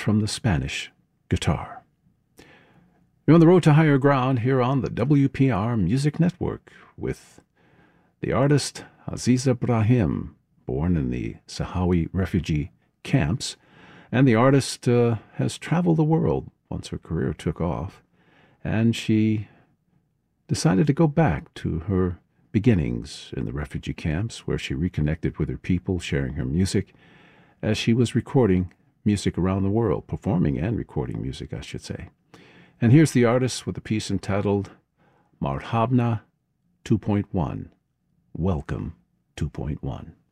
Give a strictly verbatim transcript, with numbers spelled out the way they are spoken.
from the Spanish guitar. You're on the road to higher ground here on the W P R Music Network with the artist Aziza Brahim, born in the Sahrawi refugee camps, and the artist uh, has traveled the world once her career took off, and she decided to go back to her beginnings in the refugee camps, where she reconnected with her people, sharing her music as she was recording music around the world, performing and recording music, I should say. And here's the artist with a piece entitled Marhabna two point one, Welcome two point one.